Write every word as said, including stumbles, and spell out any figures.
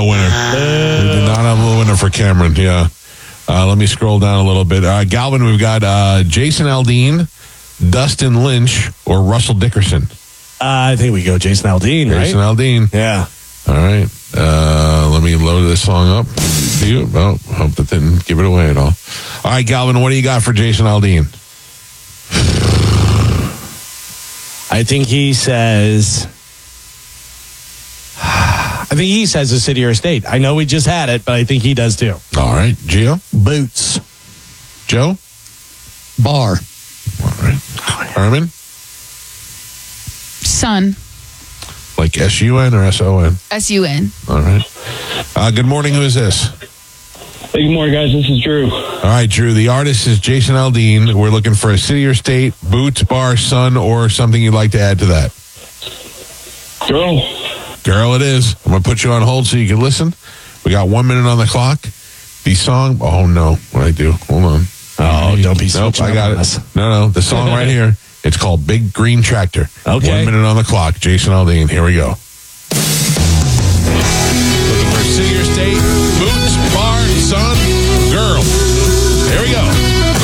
winner. Uh, we did not have a winner for Cameron. Yeah. Uh, let me scroll down a little bit. Uh, Galvin, we've got uh, Jason Aldean, Dustin Lynch, or Russell Dickerson. Uh, I think we go Jason Aldean, right? Jason Aldean. Yeah. All right. Uh, let me load this song up. Do you? Well, hope that didn't give it away at all. All right, Galvin, what do you got for Jason Aldean? I think he says... I think he says a city or state. I know we just had it, but I think he does too. All right. Gio? Boots. Joe? Bar. All right. Herman? Sun. Like S U N or S O N? S U N. All right. Uh, good morning. Who is this? Hey, good morning, guys. This is Drew. All right, Drew. The artist is Jason Aldean. We're looking for a city or state, Boots, bar, sun, or something you'd like to add to that. Girl. Girl, it is. I'm going to put you on hold so you can listen. We got one minute on the clock. The song. Oh, no. What I do? Hold on. Oh, don't be Nope, switching I got up on it. us. No, no. The song right here. It's called Big Green Tractor. Okay. One minute on the clock. Jason Aldean. Here we go.